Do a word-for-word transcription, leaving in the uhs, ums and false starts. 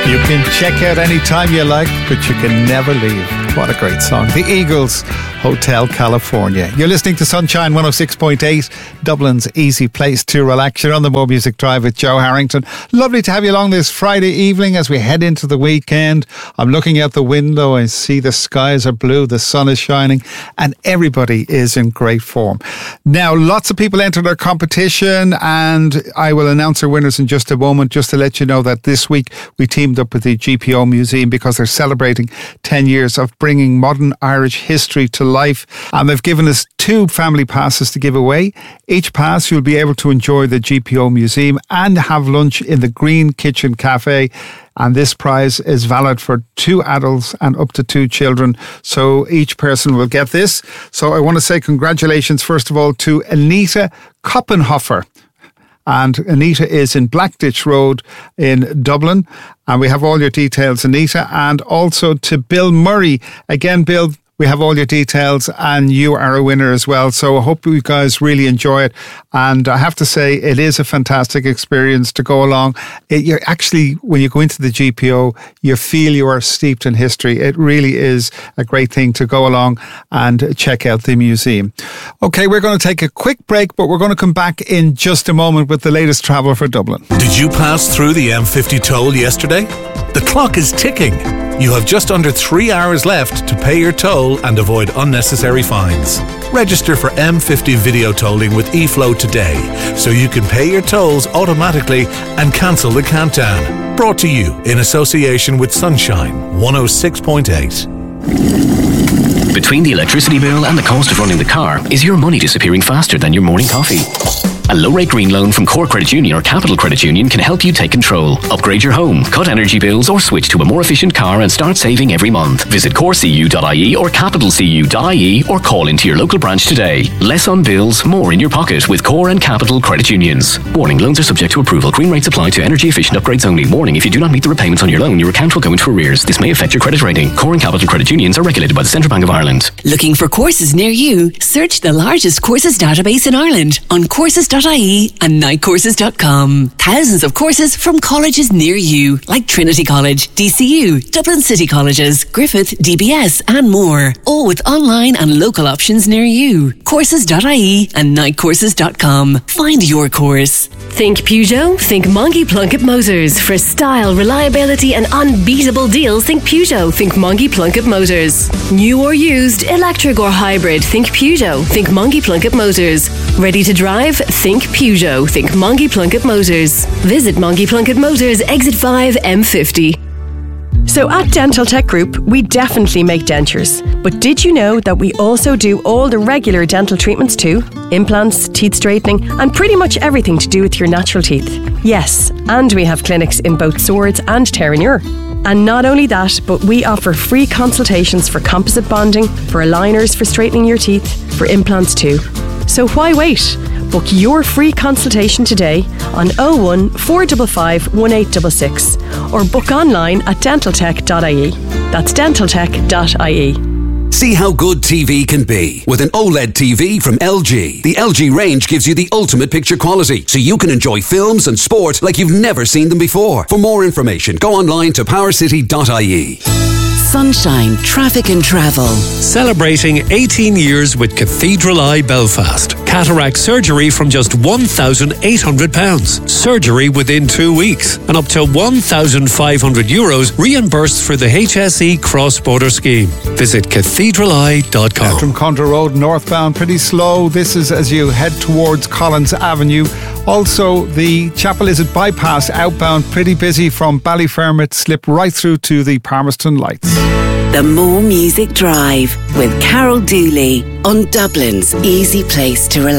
You can check out any time you like, but you can never leave. What a great song. The Eagles, Hotel California. You're listening to Sunshine one oh six point eight, Dublin's easy place to relax. You're on the More Music Drive with Joe Harrington. Lovely to have you along this Friday evening as we head into the weekend. I'm looking out the window and see the skies are blue, the sun is shining, and everybody is in great form. Now, lots of people entered our competition, and I will announce our winners in just a moment, just to let you know that this week we teamed up with the G P O Museum because they're celebrating ten years of bringing modern Irish history to life, and they've given us two family passes to give away. Each pass you'll be able to enjoy the G P O Museum and have lunch in the Green Kitchen Cafe, and this prize is valid for two adults and up to two children, so each person will get this. So I want to say congratulations first of all to Anita Koppenhofer. And Anita is in Blackditch Road in Dublin. And we have all your details, Anita. And also to Bill Murray. Again, Bill, we have all your details and you are a winner as well. So I hope you guys really enjoy it. And I have to say, it is a fantastic experience to go along. It, you're actually, when you go into the G P O, you feel you are steeped in history. It really is a great thing to go along and check out the museum. Okay, we're going to take a quick break, but we're going to come back in just a moment with the latest travel for Dublin. Did you pass through the M fifty toll yesterday? The clock is ticking. You have just under three hours left to pay your toll and avoid unnecessary fines. Register for M fifty video tolling with eFlow today so you can pay your tolls automatically and cancel the countdown. Brought to you in association with Sunshine one oh six point eight. Between the electricity bill and the cost of running the car, is your money disappearing faster than your morning coffee? A low-rate green loan from Core Credit Union or Capital Credit Union can help you take control. Upgrade your home, cut energy bills, or switch to a more efficient car and start saving every month. Visit core c u dot i e or capital c u dot i e or call into your local branch today. Less on bills, more in your pocket with Core and Capital Credit Unions. Warning, loans are subject to approval. Green rates apply to energy-efficient upgrades only. Warning, if you do not meet the repayments on your loan, your account will go into arrears. This may affect your credit rating. Core and Capital Credit Unions are regulated by the Central Bank of Ireland. Looking for courses near you? Search the largest courses database in Ireland on courses dot i e and night courses dot com. Thousands of courses from colleges near you, like Trinity College, D C U, Dublin City Colleges, Griffith, D B S, and more. All with online and local options near you. courses dot i e and night courses dot com. Find your course. Think Peugeot? Think Mongie Plunkett Motors. For style, reliability, and unbeatable deals, think Peugeot. Think Mongie Plunkett Motors. New or used, electric or hybrid, think Peugeot. Think Mongie Plunkett Motors. Ready to drive? Think Peugeot. Think Mongie Plunkett Motors. Visit Mongie Plunkett Motors, exit five, M fifty. So at Dental Tech Group, we definitely make dentures. But did you know that we also do all the regular dental treatments too? Implants, teeth straightening, and pretty much everything to do with your natural teeth. Yes, and we have clinics in both Swords and Terenure. And not only that, but we offer free consultations for composite bonding, for aligners for straightening your teeth, for implants too. So why wait? Book your free consultation today on oh one, four five five, one eight six six or book online at dental tech dot i e. That's dental tech dot i e. See how good T V can be with an OLED T V from L G. The L G range gives you the ultimate picture quality, so you can enjoy films and sport like you've never seen them before. For more information, go online to power city dot i e. Sunshine, traffic and travel. Celebrating eighteen years with Cathedral Eye Belfast. Cataract surgery from just one thousand eight hundred pounds. Surgery within two weeks. And up to one thousand five hundred euros reimbursed for the H S E cross-border scheme. Visit cathedral eye dot com. From Condor Road northbound, pretty slow. This is as you head towards Collins Avenue. Also, the Chapel Is It bypass outbound, pretty busy from Ballyfermot, slip right through to the Palmerston Lights. The More Music Drive with Carol Dooley on Dublin's easy place to relax.